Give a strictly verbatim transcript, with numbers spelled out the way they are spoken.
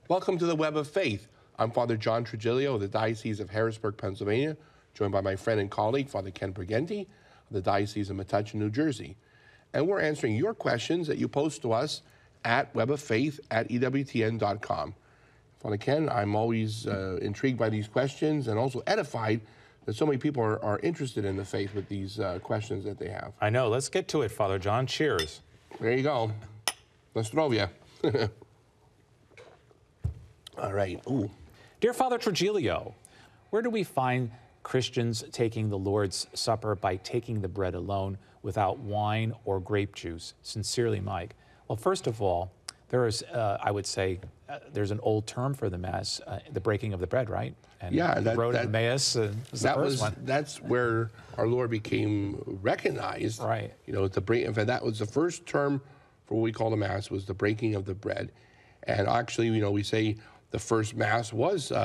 Welcome to the Web of Faith. I'm Father John Trigilio of the Diocese of Harrisburg, Pennsylvania, joined by my friend and colleague, Father Ken Briganti, of the Diocese of Metuchen, New Jersey. And we're answering your questions that you post to us at weboffaith at E W T N dot com. Father Ken, I'm always uh, intrigued by these questions and also edified that so many people are, are interested in the faith with these uh, questions that they have. I know. Let's get to it, Father John. Cheers. There you go. Nostrovia. All right. Ooh. Dear Father Trigilio, where do we find Christians taking the Lord's Supper by taking the bread alone without wine or grape juice? Sincerely, Mike. Well, first of all, there is, uh, I would say, uh, there's an old term for the Mass, uh, the breaking of the bread, right? And Yeah, the that, road that, of Emmaus uh, was that the first was one. that's where our Lord became recognized. Right. You know, the break. In fact, that was the first term for what we call the Mass, was the breaking of the bread. And actually, you know, we say the first Mass was. Uh,